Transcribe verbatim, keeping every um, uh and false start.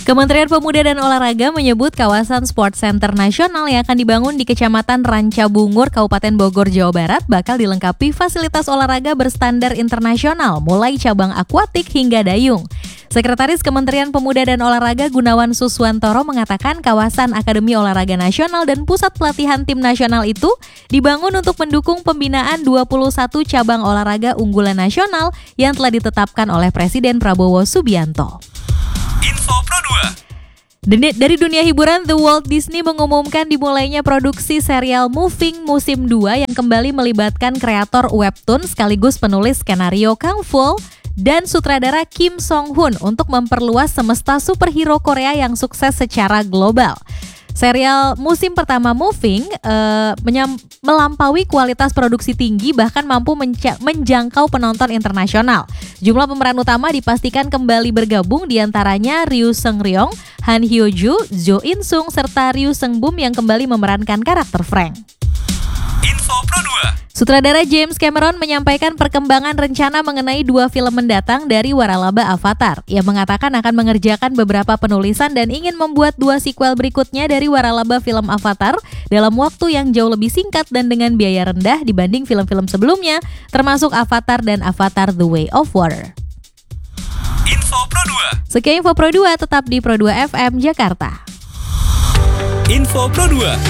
Kementerian Pemuda dan Olahraga menyebut kawasan Sport Center Nasional yang akan dibangun di Kecamatan Ranca Bungur, Kabupaten Bogor, Jawa Barat bakal dilengkapi fasilitas olahraga berstandar internasional, mulai cabang akuatik hingga dayung. Sekretaris Kementerian Pemuda dan Olahraga Gunawan Suswantoro mengatakan kawasan Akademi Olahraga Nasional dan Pusat Pelatihan Tim Nasional itu dibangun untuk mendukung pembinaan dua puluh satu cabang olahraga unggulan nasional yang telah ditetapkan oleh Presiden Prabowo Subianto. Info Pro dua. Dari dunia hiburan, The Walt Disney mengumumkan dimulainya produksi serial Moving musim dua yang kembali melibatkan kreator webtoon sekaligus penulis skenario Kang Full dan sutradara Kim Song Hoon untuk memperluas semesta superhero Korea yang sukses secara global. Serial musim pertama Moving uh, menyam, melampaui kualitas produksi tinggi bahkan mampu menca- menjangkau penonton internasional. Jumlah pemeran utama dipastikan kembali bergabung diantaranya Ryu Seung-ryong, Han Hyo-joo, Jo In-sung, serta Ryu Seung-bum yang kembali memerankan karakter Frank. Info Pro dua. Sutradara James Cameron menyampaikan perkembangan rencana mengenai dua film mendatang dari waralaba Avatar. Ia mengatakan akan mengerjakan beberapa penulisan dan ingin membuat dua sequel berikutnya dari waralaba film Avatar dalam waktu yang jauh lebih singkat dan dengan biaya rendah dibanding film-film sebelumnya, termasuk Avatar dan Avatar The Way of Water. Info Pro dua. Sekian Info Pro dua, tetap di Pro dua F M Jakarta. Info Pro dua.